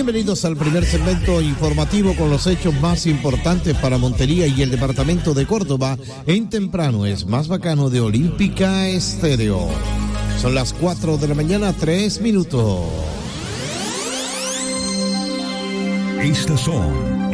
Bienvenidos al primer segmento informativo con los hechos más importantes para Montería y el departamento de Córdoba en Temprano es más bacano de Olímpica Estéreo. Son las 4 de la mañana, 3 minutos. Estas son